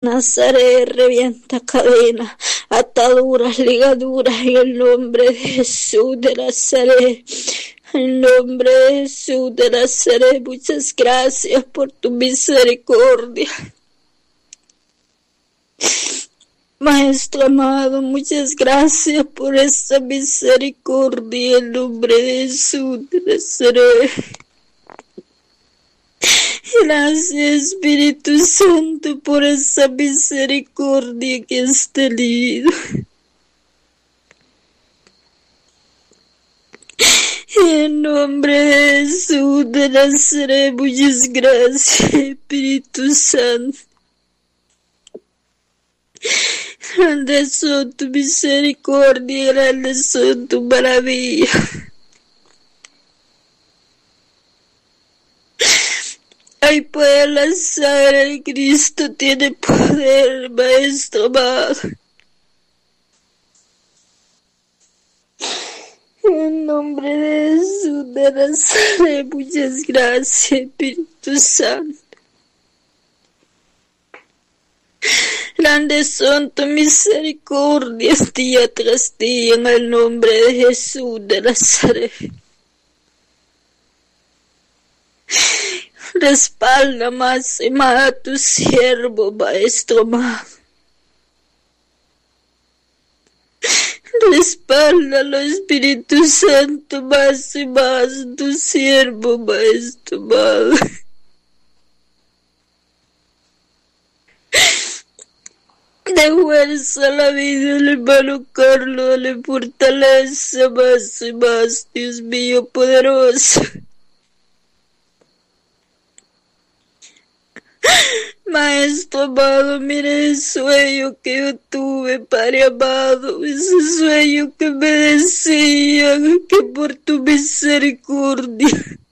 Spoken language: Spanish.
Nazaret, revienta cadena, ataduras, ligaduras en el nombre de Jesús de Nazaret. En el nombre de Jesús de Nazaret, muchas gracias por tu misericordia. Maestro amado, muchas gracias por esa misericordia en el nombre de Jesús de Nazaret. Gracias, Espíritu Santo, por esa misericordia que has tenido. En nombre de Jesús de Nazaret, muchas gracias, Espíritu Santo. Grandes son tu misericordia, grandes son tu maravilla. Hay poder, la sangre de Cristo tiene poder, Maestro amado. En nombre de Jesús de Nazaret, muchas gracias, Espíritu Santo. Grandes son tus misericordias día tras día en el nombre de Jesús de Nazaret. Respalda más y más a tu siervo, Maestro amado. Respáldalo, Espíritu Santo, más y más, tu siervo, Maestro amado. De fuerza a la vida del hermano Carlos, dale fortaleza más y más, Dios mío poderoso. Maestro amado, mire el sueño que yo tuve, Padre amado, ese sueño que me decía que por tu misericordia